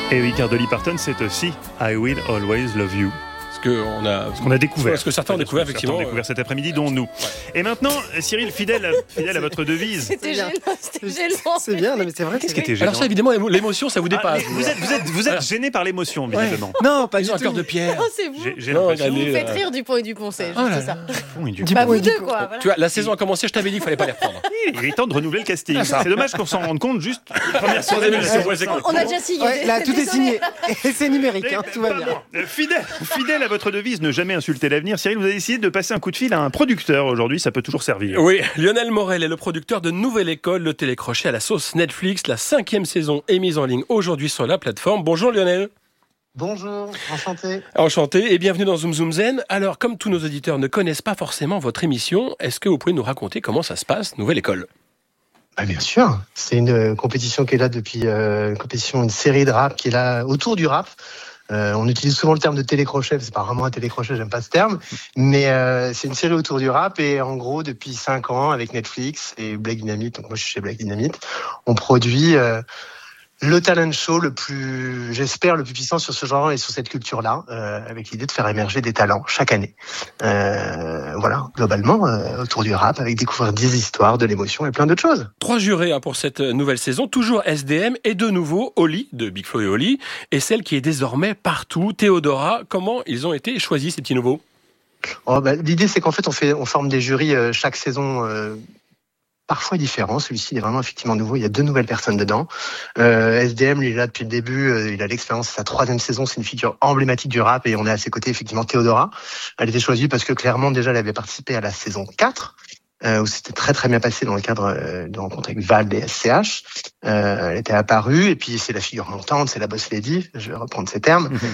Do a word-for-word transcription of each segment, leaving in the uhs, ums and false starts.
Et oui, car Dolly Parton, c'est aussi I Will Always Love You. Ce qu'on a, ce qu'on a découvert. Ce que certains ont découvert, effectivement. Certains ont découvert cet après-midi, dont nous. Ouais. Et maintenant, Cyril, fidèle, fidèle à votre devise. C'était gênant, c'était gênant. C'est bien, non, mais c'est vrai. Qu'est-ce qui était gênant ? Alors ça, évidemment, l'émotion, ça vous dépasse. Ah, vous êtes, vous êtes, vous êtes gêné par l'émotion, visiblement. Ouais. Non, pas Ils du ont un tout. cœur de pierre. Non, c'est vous. J'ai, j'ai non, l'impression. Vous allez, me faites euh... rire du pont et du pont, c'est juste oh là ça. Oui, du Bah, vous deux, quoi. Voilà. Tu vois, la saison a commencé, je t'avais dit qu'il fallait pas les reprendre. Il est temps de renouveler le casting. C'est dommage qu'on s'en rende compte juste la première Sur semaine. l'émission, Ouais, c'est On, on a déjà signé. Ouais, là, tout est signé. Et c'est numérique, hein, tout va bien. Fidèle, fidèle à votre devise, ne jamais insulter l'avenir. Cyril, vous avez décidé de passer un coup de fil à un producteur aujourd'hui, ça peut toujours servir. Oui, Lionel Morel est le producteur de Nouvelle École, le télécrochet à la sauce Netflix. La cinquième saison est mise en ligne aujourd'hui sur la plateforme. Bonjour Lionel. Bonjour, enchanté. Enchanté et bienvenue dans Zoom Zoom Zen. Alors, comme tous nos auditeurs ne connaissent pas forcément votre émission, est-ce que vous pouvez nous raconter comment ça se passe, Nouvelle École ? Bah bien sûr, c'est une compétition qui est là depuis euh, une compétition, une série de rap qui est là autour du rap. Euh, on utilise souvent le terme de télécrochet, c'est pas vraiment un télécrochet, j'aime pas ce terme, mais euh, c'est une série autour du rap et en gros depuis cinq ans avec Netflix et Black Dynamite, donc moi je suis chez Black Dynamite, on produit euh, le talent show le plus, j'espère, le plus puissant sur ce genre et sur cette culture-là, euh, avec l'idée de faire émerger des talents chaque année. Euh, voilà, globalement, euh, autour du rap, avec découvrir dix histoires, de l'émotion et plein d'autres choses. Trois jurés hein, pour cette nouvelle saison, toujours S D M et de nouveau Oli, de Big Flo et Oli, et celle qui est désormais partout, Théodora. Comment ils ont été choisis, ces petits nouveaux ? Oh, bah, l'idée, c'est qu'en fait, on, fait, on forme des jurys euh, chaque saison euh, parfois différent. Celui-ci, il est vraiment effectivement nouveau. Il y a deux nouvelles personnes dedans. Euh, S D M, il est là depuis le début. Euh, il a l'expérience. C'est sa troisième saison. C'est une figure emblématique du rap. Et on est à ses côtés, effectivement, Théodora. Elle était choisie parce que clairement, déjà, elle avait participé à la saison quatre. Euh, où c'était très très bien passé dans le cadre euh, de rencontres avec Vald et S C H. Euh, elle était apparue et puis c'est la figure montante, c'est la boss lady, je vais reprendre ces termes. Mmh.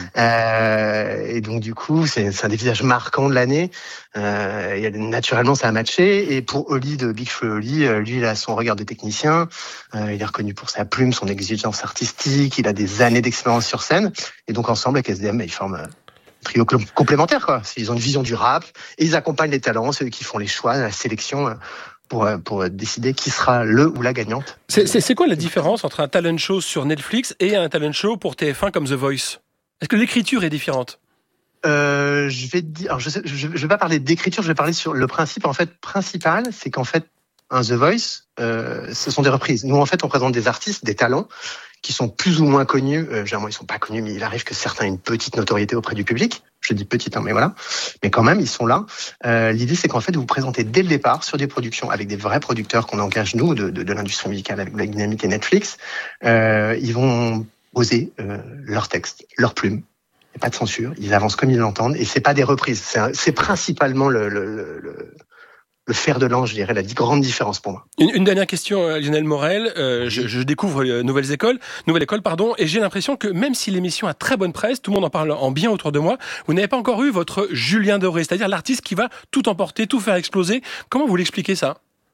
Euh, et donc du coup, c'est, c'est un des visages marquants de l'année. Euh, et naturellement, ça a matché. Et pour Oli de Big Flo et Oli, euh, lui, il a son regard de technicien. Euh, il est reconnu pour sa plume, son exigence artistique. Il a des années d'expérience sur scène. Et donc ensemble avec S D M, ils forment trio complémentaire, quoi. Ils ont une vision du rap et ils accompagnent les talents, ceux qui font les choix, la sélection pour, pour décider qui sera le ou la gagnante. C'est, c'est, c'est quoi la différence entre un talent show sur Netflix et un talent show pour T F un comme The Voice ? Est-ce que l'écriture est différente ? euh, Je vais dire, alors je, sais, je, je vais pas parler d'écriture, je vais parler sur le principe. En fait, principal, c'est qu'en fait, un The Voice, euh, ce sont des reprises. Nous, en fait, on présente des artistes, des talents qui sont plus ou moins connus. Euh, généralement, ils sont pas connus, mais il arrive que certains aient une petite notoriété auprès du public. Je dis petite, hein, mais voilà. Mais quand même, ils sont là. Euh, l'idée, c'est qu'en fait, vous vous présentez dès le départ sur des productions avec des vrais producteurs qu'on engage, nous, de, de, de l'industrie musicale avec Black Dynamite et Netflix. Euh, ils vont poser euh, leurs textes, leurs plumes. Il n'y a pas de censure. Ils avancent comme ils l'entendent. Et c'est pas des reprises. C'est, un, c'est principalement le... le, le, le le fer de lance, je dirais, la grande différence pour moi. Une, une dernière question, Lionel Morel. Euh, je, je découvre euh, Nouvelles Écoles, Nouvelle École, pardon, et j'ai l'impression que même si l'émission a très bonne presse, tout le monde en parle en bien autour de moi, vous n'avez pas encore eu votre Julien Doré, c'est-à-dire l'artiste qui va tout emporter, tout faire exploser. Comment vous l'expliquez ça ?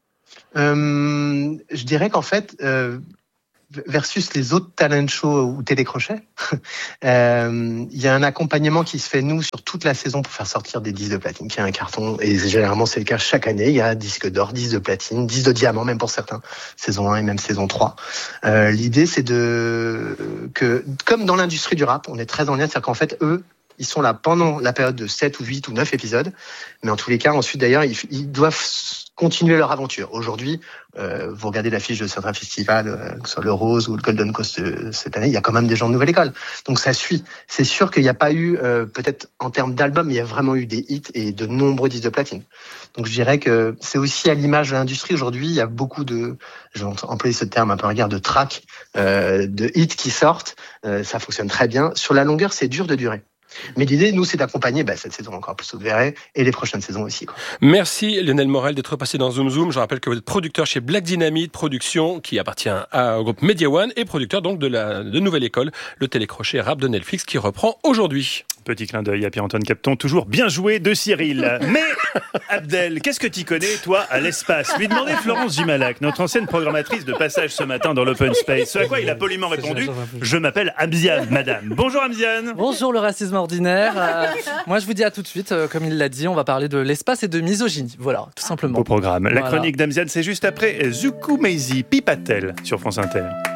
euh, Je dirais qu'en fait, euh, versus les autres talent shows ou télécrochets, euh, il y a un accompagnement qui se fait, nous, sur toute la saison pour faire sortir des disques de platine, qui est un carton, et généralement c'est le cas chaque année, il y a disque d'or, disque de platine, disque de diamant, même pour certains, saison un et même saison trois. Euh, l'idée, c'est de que, comme dans l'industrie du rap, on est très en lien, c'est-à-dire qu'en fait, eux, ils sont là pendant la période de sept ou huit ou neuf épisodes, mais en tous les cas, ensuite d'ailleurs, ils, ils doivent continuer leur aventure. Aujourd'hui, euh, vous regardez l'affiche de certains festivals, euh, que ce soit le Rose ou le Golden Coast euh, cette année, il y a quand même des gens de Nouvelle École. Donc ça suit. C'est sûr qu'il n'y a pas eu, euh, peut-être en termes d'albums, mais il y a vraiment eu des hits et de nombreux disques de platine. Donc je dirais que c'est aussi à l'image de l'industrie. Aujourd'hui, il y a beaucoup de, je vais employer ce terme un peu regard, de tracks, euh, de hits qui sortent. Euh, ça fonctionne très bien. Sur la longueur, c'est dur de durer. Mais l'idée, nous, c'est d'accompagner bah, cette saison encore plus, vous verrez, et les prochaines saisons aussi, quoi. Merci Lionel Morel d'être passé dans Zoom Zoom. Je rappelle que vous êtes producteur chez Black Dynamite Production, qui appartient à, au groupe Media One, et producteur donc de la de Nouvelle École, le télécrochet rap de Netflix qui reprend aujourd'hui. Petit clin d'œil à Pierre-Antoine Capton, toujours bien joué de Cyril. Mais Abdel, qu'est-ce que tu connais, toi, à l'espace ? Lui demandait Florence Gimalac, notre ancienne programmatrice de passage ce matin dans l'Open Space. Ce à quoi il a poliment répondu « Je m'appelle Amziane, madame ». Bonjour Amziane. Bonjour le racisme ordinaire. Euh, moi, je vous dis à tout de suite, euh, comme il l'a dit, on va parler de l'espace et de misogynie. Voilà, tout simplement. Beau programme. La voilà. chronique d'Amziane, c'est juste après Zuku Meizi Pipatel sur France Inter.